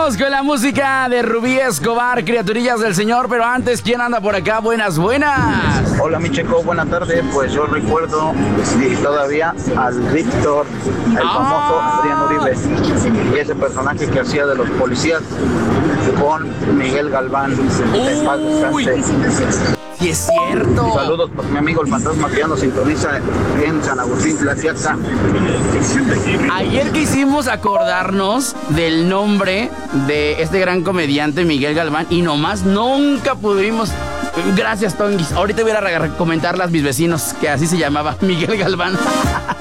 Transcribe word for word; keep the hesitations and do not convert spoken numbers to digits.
Vamos con la música de Rubí Escobar, Criaturillas del Señor. Pero antes, ¿quién anda por acá? Buenas, buenas. Hola, mi Checo, buenas tardes. Pues yo recuerdo y todavía al Víctor, el famoso Adrián Uribe, y ese personaje que hacía de los policías con Miguel Galván. En paz descanse. Sí, es cierto. Saludos por mi amigo el fantasma que ya nos sintoniza en San Agustín, Tlaxiaca. Ayer quisimos acordarnos del nombre de este gran comediante Miguel Galván y nomás nunca pudimos. Gracias, Tonguis. Ahorita voy a ir a comentarle a mis vecinos que así se llamaba Miguel Galván.